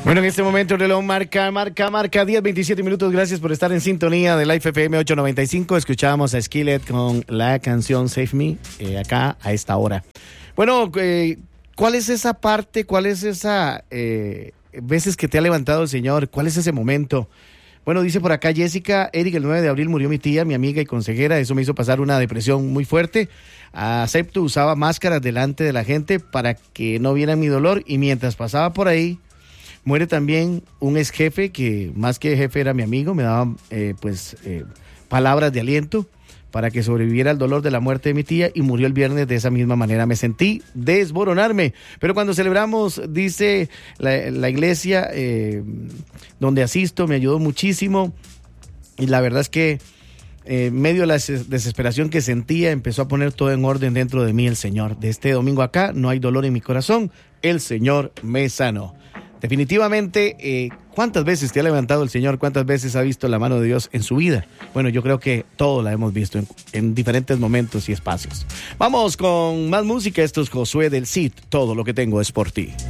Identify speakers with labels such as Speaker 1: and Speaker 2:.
Speaker 1: Bueno, en este momento el reloj marca 10:27 minutos. Gracias por estar en sintonía de Life FM 895. Escuchábamos a Skillet con la canción Save Me acá a esta hora. Bueno, ¿cuál es esa parte? ¿Cuál es esa veces que te ha levantado el Señor? ¿Cuál es ese momento? Bueno, dice por acá Jessica, Eric, el 9 de abril murió mi tía, mi amiga y consejera. Eso me hizo pasar una depresión muy fuerte. Acepto, usaba máscaras delante de la gente para que no vieran mi dolor. Y mientras pasaba por ahí, muere también un ex jefe que más que jefe era mi amigo. Me daba palabras de aliento para que sobreviviera al dolor de la muerte de mi tía, y murió el viernes de esa misma manera. Me sentí desboronarme, pero cuando celebramos, dice la iglesia donde asisto, me ayudó muchísimo, y la verdad es que en medio de la desesperación que sentía, empezó a poner todo en orden dentro de mí el Señor. De este domingo acá no hay dolor en mi corazón, el Señor me sanó. Definitivamente, ¿cuántas veces te ha levantado el Señor? ¿Cuántas veces ha visto la mano de Dios en su vida? Bueno, yo creo que todo la hemos visto en diferentes momentos y espacios. Vamos con más música. Esto es Josué del Cid. Todo lo que tengo es por ti.